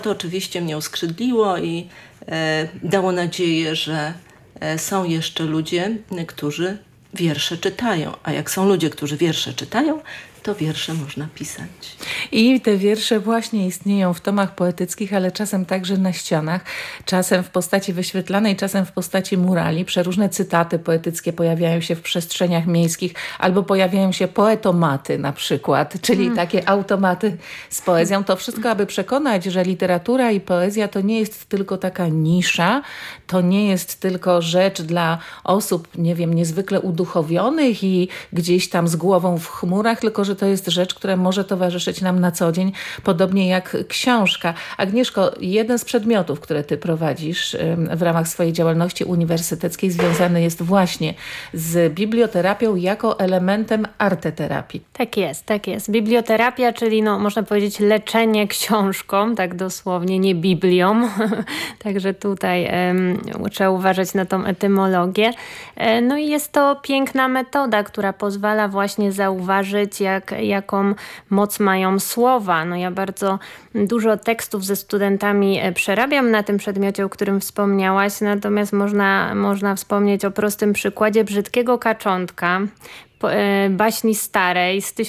To oczywiście mnie uskrzydliło i dało nadzieję, że są jeszcze ludzie, którzy wiersze czytają. A jak są ludzie, którzy wiersze czytają, to wiersze można pisać. I te wiersze właśnie istnieją w tomach poetyckich, ale czasem także na ścianach, czasem w postaci wyświetlanej, czasem w postaci murali. Przeróżne cytaty poetyckie pojawiają się w przestrzeniach miejskich, albo pojawiają się poetomaty na przykład, czyli takie automaty z poezją. To wszystko, aby przekonać, że literatura i poezja to nie jest tylko taka nisza, to nie jest tylko rzecz dla osób, nie wiem, niezwykle uduchowionych i gdzieś tam z głową w chmurach, tylko że to jest rzecz, która może towarzyszyć nam na co dzień, podobnie jak książka. Agnieszko, jeden z przedmiotów, które ty prowadzisz w ramach swojej działalności uniwersyteckiej, związany jest właśnie z biblioterapią jako elementem arteterapii. Tak jest, tak jest. Biblioterapia, czyli można powiedzieć leczenie książką, tak dosłownie, nie Biblią. Także tutaj trzeba uważać na tą etymologię. No i jest to piękna metoda, która pozwala właśnie zauważyć, jaką moc mają słowa. Ja bardzo dużo tekstów ze studentami przerabiam na tym przedmiocie, o którym wspomniałaś, natomiast można wspomnieć o prostym przykładzie Brzydkiego Kaczątka, baśni starej z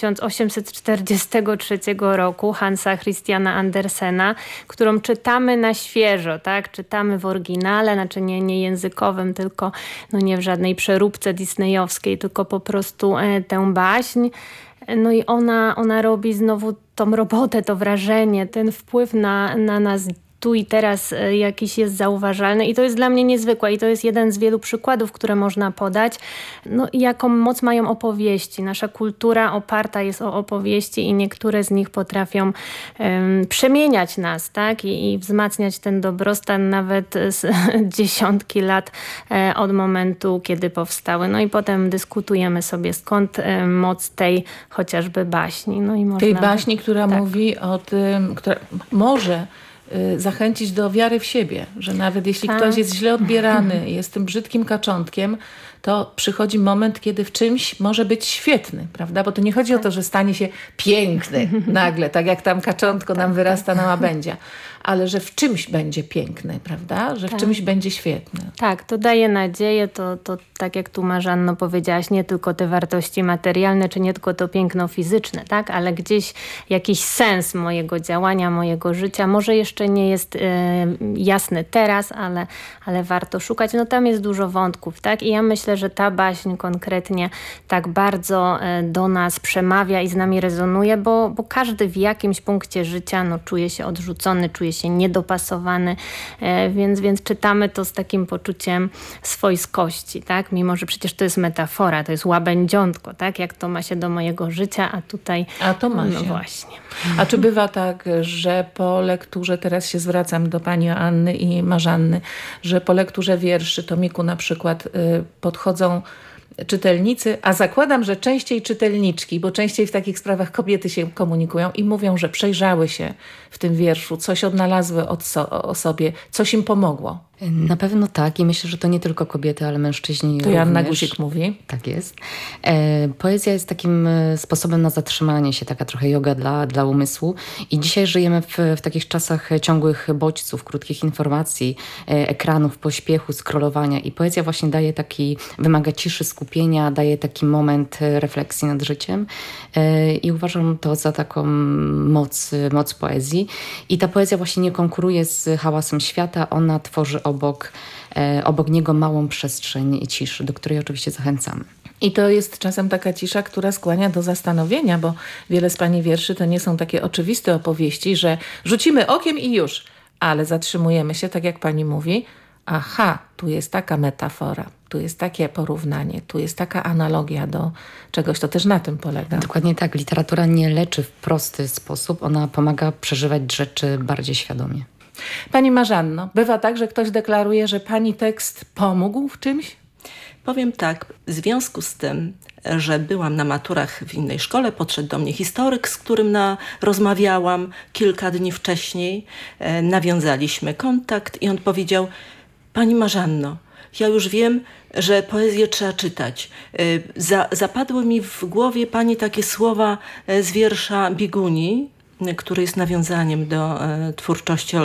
1843 roku Hansa Christiana Andersena, którą czytamy na świeżo, tak? Czytamy w oryginale, znaczy nie językowym, tylko nie w żadnej przeróbce disneyowskiej, tylko po prostu tę baśń. I ona robi znowu tą robotę, to wrażenie, ten wpływ na nas tu i teraz jakiś jest zauważalny i to jest dla mnie niezwykłe i to jest jeden z wielu przykładów, które można podać. Jaką moc mają opowieści. Nasza kultura oparta jest o opowieści i niektóre z nich potrafią przemieniać nas, tak? I wzmacniać ten dobrostan nawet z dziesiątki lat od momentu, kiedy powstały. I potem dyskutujemy sobie, skąd moc tej chociażby baśni. Tej baśni, która mówi o tym, która może zachęcić do wiary w siebie, że nawet jeśli ktoś jest źle odbierany, jest tym brzydkim kaczątkiem, to przychodzi moment, kiedy w czymś może być świetny, prawda? Bo to nie chodzi o to, że stanie się piękny nagle, tak jak tam kaczątko nam wyrasta na łabędzia, ale że w czymś będzie piękny, prawda? Że w czymś będzie świetny. Tak, to daje nadzieję, to tak jak tu Marzanno powiedziałaś, nie tylko te wartości materialne, czy nie tylko to piękno fizyczne, tak? Ale gdzieś jakiś sens mojego działania, mojego życia, może jeszcze nie jest jasny teraz, ale warto szukać. Tam jest dużo wątków, tak? I ja myślę, że ta baśń konkretnie tak bardzo do nas przemawia i z nami rezonuje, bo każdy w jakimś punkcie życia czuje się odrzucony, czuje się niedopasowany, więc czytamy to z takim poczuciem swojskości, tak? Mimo że przecież to jest metafora, to jest łabędziątko, tak? Jak to ma się do mojego życia, a tutaj... A to ma się. Właśnie. A czy bywa tak, że po lekturze, teraz się zwracam do pani Anny i Marzanny, że po lekturze wierszy, tomiku na przykład podchodzą czytelnicy, a zakładam, że częściej czytelniczki, bo częściej w takich sprawach kobiety się komunikują i mówią, że przejrzały się w tym wierszu, coś odnalazły o sobie, coś im pomogło. Na pewno tak i myślę, że to nie tylko kobiety, ale mężczyźni również. To Joanna Guzik mówi. Tak jest. Poezja jest takim sposobem na zatrzymanie się, taka trochę joga dla umysłu i dzisiaj żyjemy w takich czasach ciągłych bodźców, krótkich informacji, ekranów, pośpiechu, scrollowania i poezja właśnie wymaga ciszy, skupienia, daje taki moment refleksji nad życiem i uważam to za taką moc poezji i ta poezja właśnie nie konkuruje z hałasem świata, ona tworzy obok niego małą przestrzeń ciszy, do której oczywiście zachęcamy. I to jest czasem taka cisza, która skłania do zastanowienia, bo wiele z pani wierszy to nie są takie oczywiste opowieści, że rzucimy okiem i już, ale zatrzymujemy się, tak jak pani mówi, aha, tu jest taka metafora, tu jest takie porównanie, tu jest taka analogia do czegoś, to też na tym polega. Dokładnie tak, literatura nie leczy w prosty sposób, ona pomaga przeżywać rzeczy bardziej świadomie. Pani Marzanno, bywa tak, że ktoś deklaruje, że pani tekst pomógł w czymś? Powiem tak, w związku z tym, że byłam na maturach w innej szkole, podszedł do mnie historyk, z którym rozmawiałam kilka dni wcześniej, nawiązaliśmy kontakt i on powiedział: pani Marzanno, ja już wiem, że poezję trzeba czytać. Zapadły mi w głowie pani takie słowa z wiersza Biguni, który jest nawiązaniem do twórczości